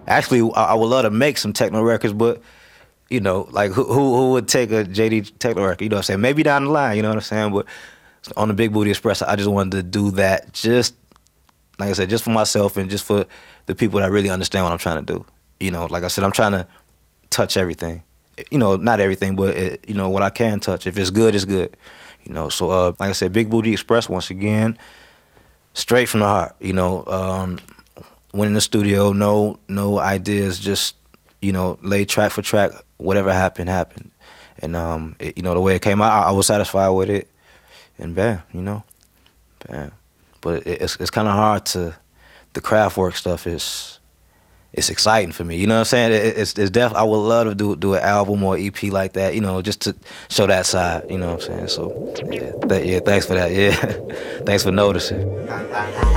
Actually, I would love to make some techno records, but you know, like who would take a JD techno record? You know what I'm saying? Maybe down the line, you know what I'm saying? But on the Big Booty Express, I just wanted to do that, just like I said, just for myself and just for the people that really understand what I'm trying to do. You know, like I said, I'm trying to touch everything. You know, not everything, but you know what I can touch. If it's good, it's good. You know, so like I said, Big Booty Express once again, straight from the heart. You know, went in the studio, no ideas, just you know, laid track for track. Whatever happened, happened, and you know the way it came out, I was satisfied with it, and bam, you know, bam. But it's kind of hard to, the craft work stuff is, it's exciting for me. You know what I'm saying? It's definitely, I would love to do an album or EP like that. You know, just to show that side. You know what I'm saying? So yeah, thanks for that. Yeah, thanks for noticing.